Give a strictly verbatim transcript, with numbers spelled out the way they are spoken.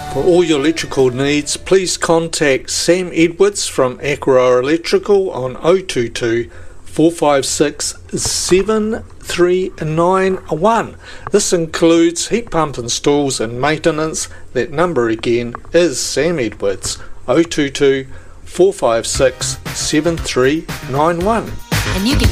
For all your electrical needs, please contact Sam Edwards from Aqua Electrical on oh two two, four five six, seven three nine one. This includes heat pump installs and maintenance. That number again is Sam Edwards, oh two two, four five six, seven three nine one. And you can